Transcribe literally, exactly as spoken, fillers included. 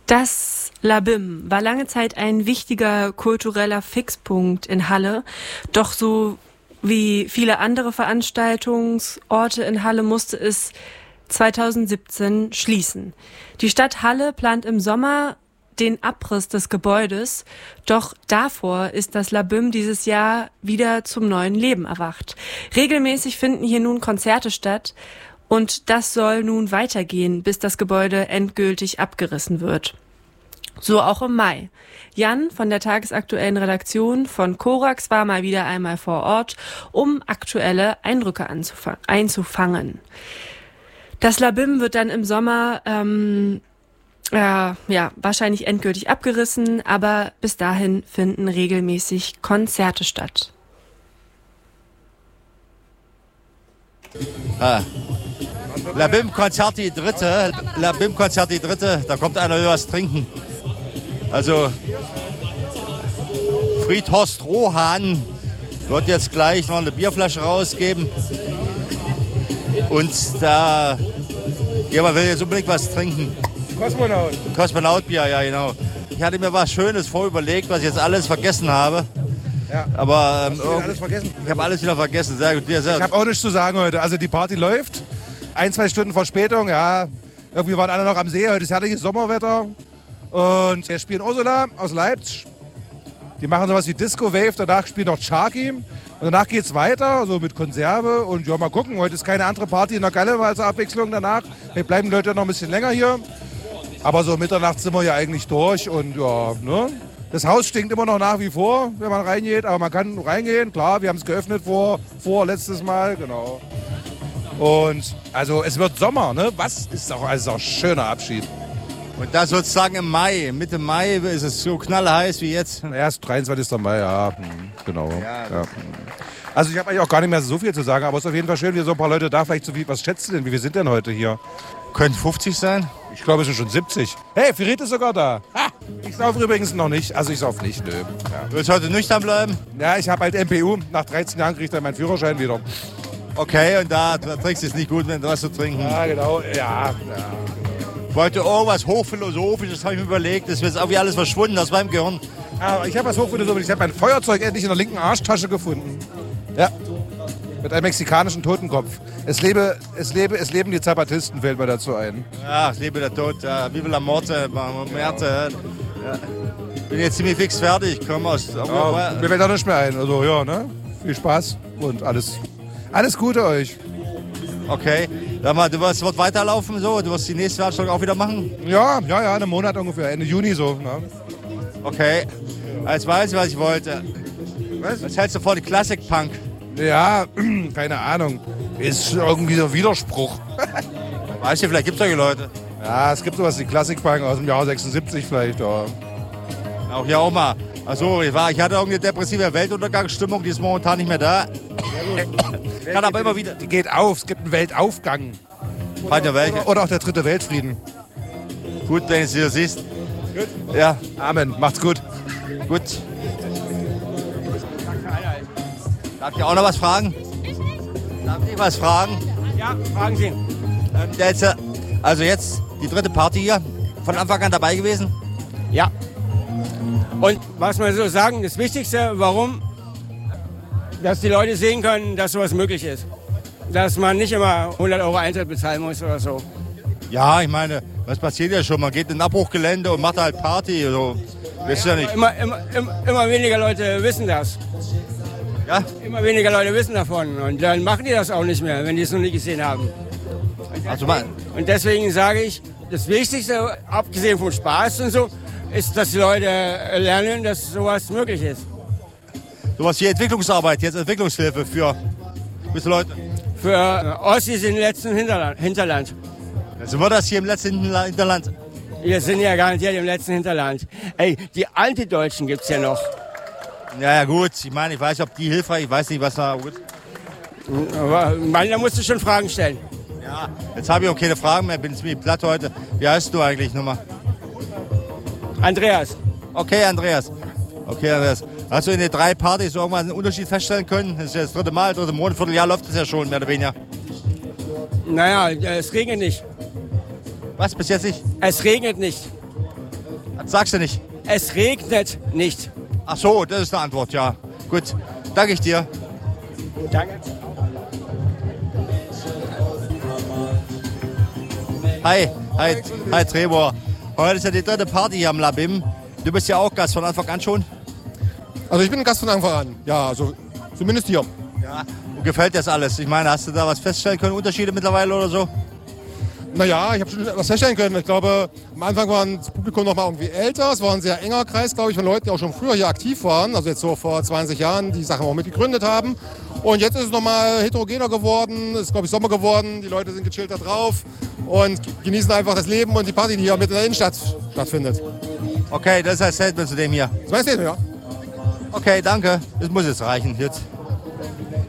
Das Labim war lange Zeit ein wichtiger kultureller Fixpunkt in Halle. Doch so wie viele andere Veranstaltungsorte in Halle musste es zweitausendsiebzehn schließen. Die Stadt Halle plant im Sommer den Abriss des Gebäudes, doch davor ist das Labim dieses Jahr wieder zum neuen Leben erwacht. Regelmäßig finden hier nun Konzerte statt und das soll nun weitergehen, bis das Gebäude endgültig abgerissen wird. So auch im Mai. Jan von der tagesaktuellen Redaktion von Korax war mal wieder einmal vor Ort, um aktuelle Eindrücke anzufang- einzufangen. Das Labim wird dann im Sommer ähm, äh, ja wahrscheinlich endgültig abgerissen, aber bis dahin finden regelmäßig Konzerte statt. Ah. Labim-Konzert die dritte, Labim-Konzert die dritte, da kommt einer will was trinken. Also Friedhorst Rohan wird jetzt gleich noch eine Bierflasche rausgeben. Und da jemand will jetzt unbedingt was trinken. Kosmonaut. Kosmonautbier, ja genau. Ich hatte mir was Schönes vorüberlegt, was ich jetzt alles vergessen habe. Ja. Aber ähm, Hast du alles vergessen? Ich habe alles wieder vergessen. Sehr gut. Sehr, sehr ich habe auch nichts zu sagen heute. Also die Party läuft. Ein, zwei Stunden Verspätung, ja. Irgendwie waren alle noch am See. Heute ist herrliches Sommerwetter. Und wir spielen Ursula aus Leipzig. Die machen sowas wie Disco Wave. Danach spielt noch Sharky. Und danach geht's weiter, so mit Konserve. Und ja, mal gucken. Heute ist keine andere Party in der Galle als Abwechslung danach. Wir bleiben die Leute noch ein bisschen länger hier. Aber so Mitternacht sind wir ja eigentlich durch. Und ja, ne? Das Haus stinkt immer noch nach wie vor, wenn man reingeht. Aber man kann reingehen. Klar, wir haben es geöffnet vor, vor letztes Mal. Genau. Und also es wird Sommer, ne? Was ist auch, also auch ein schöner Abschied. Und das sozusagen im Mai, Mitte Mai ist es so knallheiß wie jetzt. Erst dreiundzwanzigsten Mai, ja, genau. Ja. Ja. Also ich habe eigentlich auch gar nicht mehr so viel zu sagen, aber es ist auf jeden Fall schön, wir sind so ein paar Leute da. Vielleicht so viel, was schätzt du denn, wie wir sind denn heute hier? Können fünfzig sein? Ich glaube, es sind schon siebzig. Hey, Firit ist sogar da. Ha! Ich sauf übrigens noch nicht, also ich sauf nicht, nö. Ja. Du willst heute nüchtern bleiben? Ja, ich habe halt M P U. Nach dreizehn Jahren kriege ich dann meinen Führerschein wieder. Okay, und da, da trinkst du es nicht gut, wenn du was zu trinken. Ja, genau, ja. ja. Ich wollte irgendwas Hochphilosophisches, habe ich mir überlegt. Das ist jetzt irgendwie alles verschwunden aus meinem Gehirn. Aber ich habe was Hochphilosophisches. Ich habe mein Feuerzeug endlich in der linken Arschtasche gefunden. Ja. Mit einem mexikanischen Totenkopf. Es lebe, es lebe, es leben die Zapatisten, fällt mir dazu ein. Ja, es lebe der Tod. Ja, Vive la Morte, Merte. Ja. Bin jetzt ziemlich fix fertig. Komm aus. Ja, mir fällt da nicht mehr ein. Also ja, ne? Viel Spaß und alles, alles Gute euch. Okay. Sag mal, du wirst wird weiterlaufen so? Du wirst die nächste Veranstaltung auch wieder machen? Ja, ja, ja, einen Monat ungefähr. Ende Juni so. Ne? Okay. Jetzt weiß ich, was ich wollte. Was? Was hältst du vor, die Classic-Punk? Ja, keine Ahnung. Ist irgendwie so ein Widerspruch. Weißt du, vielleicht gibt es solche Leute. Ja, es gibt sowas wie Klassikpunk aus dem Jahr sechsundsiebzig vielleicht. Ja. Auch hier auch mal. Achso, ich, war, ich hatte irgendeine depressive Weltuntergangsstimmung, die ist momentan nicht mehr da. Kann aber immer wieder. Die geht auf, es gibt einen Weltaufgang. Oder, oder, oder auch der dritte Weltfrieden. Gut, wenn du es hier siehst. Gut. Ja, Amen. Macht's gut. Gut. Darf ich auch noch was fragen? Darf ich was fragen? Ja, fragen Sie. Ähm, der jetzt, also jetzt die dritte Party hier, von Anfang an dabei gewesen? Ja. Und was man so sagen, das Wichtigste, warum? Dass die Leute sehen können, dass sowas möglich ist. Dass man nicht immer hundert Euro Eintritt bezahlen muss oder so. Ja, ich meine, was passiert ja schon? Man geht in ein Abbruchgelände und macht halt Party. So. Wisst ihr nicht? Immer, immer, immer, immer weniger Leute wissen das. Ja? Immer weniger Leute wissen davon. Und dann machen die das auch nicht mehr, wenn die es noch nie gesehen haben. Und deswegen, also mal. und deswegen sage ich, das Wichtigste, abgesehen vom Spaß und so, ist, dass die Leute lernen, dass sowas möglich ist. Sowas wie Entwicklungsarbeit, jetzt Entwicklungshilfe für gewisse Leute. Für Ossis im letzten Hinterland. Hinterland. Also war das hier im letzten Hinterland? Wir sind ja garantiert im letzten Hinterland. Ey, die Antideutschen gibt's ja noch. Ja, ja gut, ich meine, ich weiß nicht, ob die hilfreich, ich weiß nicht, was da gut. Aber man, da musst du schon Fragen stellen. Ja, jetzt habe ich auch keine Fragen mehr, bin ziemlich platt heute. Wie heißt du eigentlich nochmal? Andreas. Okay, Andreas. Okay, Andreas. Hast du in den drei Partys irgendwann einen Unterschied feststellen können? Das ist ja das dritte Mal, dritte Monat, Vierteljahr läuft das ja schon, mehr oder weniger. Naja, es regnet nicht. Was, bis jetzt nicht? Es regnet nicht. Sagst du nicht? Es regnet nicht. Ach so, das ist eine Antwort, ja. Gut, danke ich dir. Danke. Hi, hi, hi Trebor. Heute ist ja die dritte Party hier am Labim. Du bist ja auch Gast von Anfang an schon? Also ich bin ein Gast von Anfang an, ja, also zumindest hier. Ja. Und gefällt dir das alles? Ich meine, hast du da was feststellen können, Unterschiede mittlerweile oder so? Naja, ich habe schon was feststellen können. Ich glaube, am Anfang war das Publikum noch mal irgendwie älter. Es war ein sehr enger Kreis, glaube ich, von Leuten, die auch schon früher hier aktiv waren. Also jetzt so vor zwanzig Jahren, die Sachen auch mitgegründet haben. Und jetzt ist es nochmal heterogener geworden. Es ist, glaube ich, Sommer geworden. Die Leute sind gechillter drauf und genießen einfach das Leben und die Party, die hier mit in der Innenstadt stattfindet. Okay, das ist ein Statement zu dem hier. Das meinst du, ja? Okay, danke. Das muss jetzt reichen jetzt.